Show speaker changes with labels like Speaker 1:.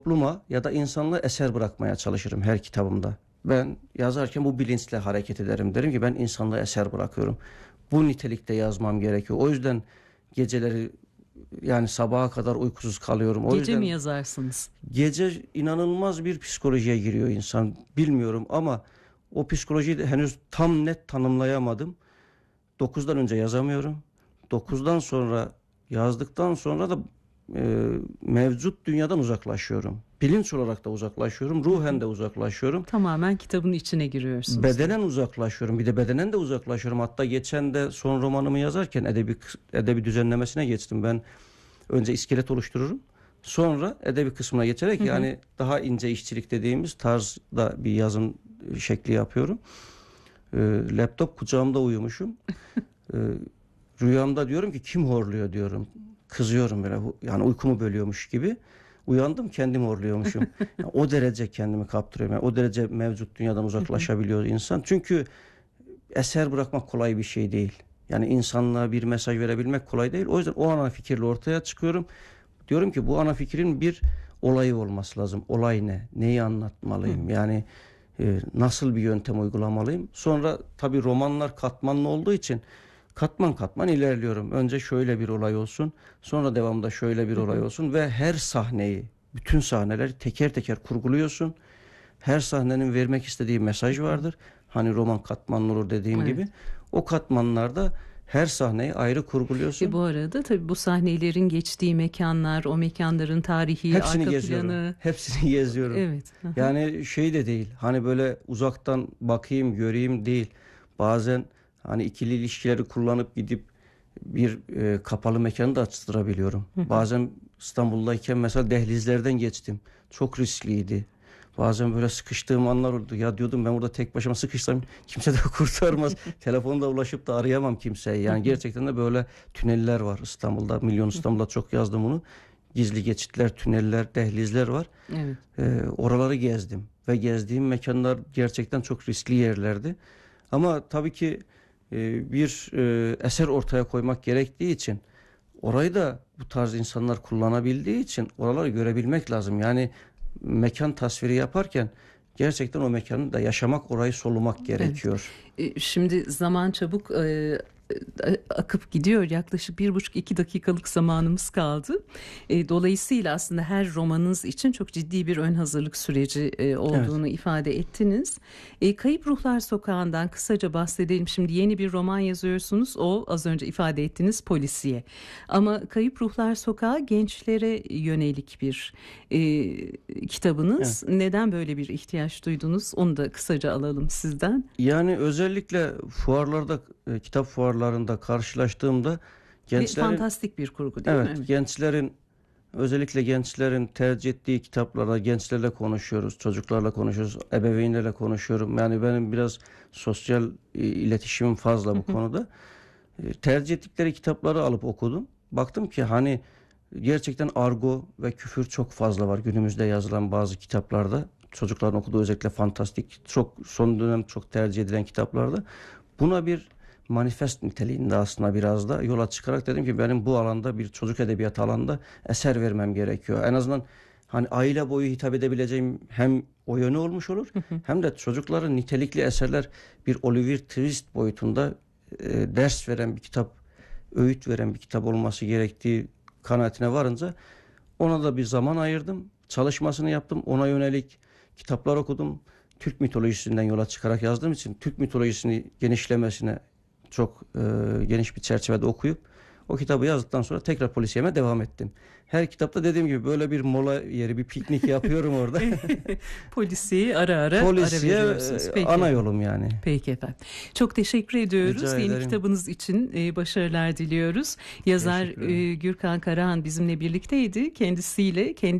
Speaker 1: topluma ya da insanlığa eser bırakmaya çalışırım her kitabımda. Ben yazarken bu bilinçle hareket ederim. Derim ki ben insanlığa eser bırakıyorum. Bu nitelikte yazmam gerekiyor. O yüzden geceleri yani sabaha kadar uykusuz kalıyorum. O
Speaker 2: Gece mi
Speaker 1: yüzden
Speaker 2: yazarsınız?
Speaker 1: gece inanılmaz bir psikolojiye giriyor insan. Bilmiyorum ama o psikolojiyi de henüz tam net tanımlayamadım. 9'dan önce yazamıyorum. 9'dan sonra yazdıktan sonra da mevcut dünyadan uzaklaşıyorum. Bilinç olarak da uzaklaşıyorum. Ruhen de uzaklaşıyorum.
Speaker 2: Tamamen kitabın içine giriyorsunuz.
Speaker 1: Bedenen uzaklaşıyorum. Bir de bedenen de uzaklaşıyorum. Hatta geçen de son romanımı yazarken edebi düzenlemesine geçtim. Ben önce iskelet oluştururum. Sonra edebi kısmına geçerek yani daha ince işçilik dediğimiz tarzda bir yazım şekli yapıyorum. Laptop kucağımda uyumuşum. Rüyamda diyorum ki kim horluyor diyorum. Kızıyorum böyle yani uykumu bölüyormuş gibi. Uyandım kendim horluyormuşum. Yani o derece kendimi kaptırıyorum. Yani o derece mevcut dünyadan uzaklaşabiliyor insan. Çünkü eser bırakmak kolay bir şey değil. Yani insanlığa bir mesaj verebilmek kolay değil. O yüzden o ana fikirle ortaya çıkıyorum. Diyorum ki bu ana fikrin bir olayı olması lazım. Olay ne? Neyi anlatmalıyım? Yani nasıl bir yöntem uygulamalıyım? Sonra tabii romanlar katmanlı olduğu için katman katman ilerliyorum. Önce şöyle bir olay olsun. Sonra devamında şöyle bir olay olsun. Ve her sahneyi, bütün sahneleri teker teker kurguluyorsun. Her sahnenin vermek istediği mesaj vardır. Hani roman katmanlı olur dediğim gibi. O katmanlarda her sahneyi ayrı kurguluyorsun.
Speaker 2: Bu arada tabii bu sahnelerin geçtiği mekanlar, o mekanların tarihi,
Speaker 1: hepsini
Speaker 2: arka
Speaker 1: geziyorum.
Speaker 2: planı.
Speaker 1: Hepsini geziyorum.
Speaker 2: Evet.
Speaker 1: Yani şey de değil. Hani böyle uzaktan bakayım, göreyim değil. Bazen hani ikili ilişkileri kullanıp gidip bir kapalı mekanı da açtırabiliyorum. Bazen İstanbul'dayken mesela dehlizlerden geçtim. Çok riskliydi. Bazen böyle sıkıştığım anlar oldu. Ya diyordum ben burada tek başıma sıkışsam kimse de kurtarmaz. Telefonda ulaşıp da arayamam kimseyi. Yani gerçekten de böyle tüneller var İstanbul'da. Milyon İstanbul'da çok yazdım bunu. Gizli geçitler, tüneller, dehlizler var.
Speaker 2: Evet.
Speaker 1: Oraları gezdim. Ve gezdiğim mekanlar gerçekten çok riskli yerlerdi. Ama tabii ki bir eser ortaya koymak gerektiği için orayı da bu tarz insanlar kullanabildiği için oraları görebilmek lazım. Yani mekan tasviri yaparken gerçekten o mekanı da yaşamak, orayı solumak gerekiyor.
Speaker 2: Evet. Şimdi zaman çabuk akıp gidiyor. Yaklaşık 1,5-2 dakikalık zamanımız kaldı. Dolayısıyla aslında her romanınız için çok ciddi bir ön hazırlık süreci olduğunu ifade ettiniz. Kayıp Ruhlar Sokağı'ndan kısaca bahsedelim. Şimdi yeni bir roman yazıyorsunuz. O az önce ifade ettiğiniz polisiye. Ama Kayıp Ruhlar Sokağı gençlere yönelik bir kitabınız. Evet. Neden böyle bir ihtiyaç duydunuz? Onu da kısaca alalım sizden.
Speaker 1: Yani özellikle fuarlarda, kitap fuarlarında karşılaştığımda gençlerin...
Speaker 2: Fantastik bir kurgu değil mi?
Speaker 1: Evet, gençlerin, özellikle gençlerin tercih ettiği kitaplarda gençlerle konuşuyoruz, çocuklarla konuşuyoruz, ebeveynlerle konuşuyorum. Yani benim biraz sosyal iletişimim fazla bu konuda. Tercih ettikleri kitapları alıp okudum. Baktım ki hani gerçekten argo ve küfür çok fazla var günümüzde yazılan bazı kitaplarda. Çocukların okuduğu özellikle fantastik, çok son dönem çok tercih edilen kitaplarda. Buna bir manifest niteliğinde aslında biraz da yola çıkarak dedim ki benim bu alanda bir çocuk edebiyatı alanında eser vermem gerekiyor. En azından hani aile boyu hitap edebileceğim hem o yönü olmuş olur hem de çocukların nitelikli eserler bir Oliver Twist boyutunda ders veren bir kitap, öğüt veren bir kitap olması gerektiği kanaatine varınca ona da bir zaman ayırdım. Çalışmasını yaptım. Ona yönelik kitaplar okudum. Türk mitolojisinden yola çıkarak yazdığım için Türk mitolojisini genişlemesine çok geniş bir çerçevede okuyup o kitabı yazdıktan sonra tekrar polisiyeme devam ettim. Her kitapta dediğim gibi böyle bir mola yeri, bir piknik yapıyorum orada.
Speaker 2: Polisiye ara veriyorsunuz.
Speaker 1: Peki. Ana yolum yani.
Speaker 2: Peki efendim. Çok teşekkür ediyoruz. Yeni kitabınız için başarılar diliyoruz. Yazar Gürkan Karahan bizimle birlikteydi. Kendisiyle kendi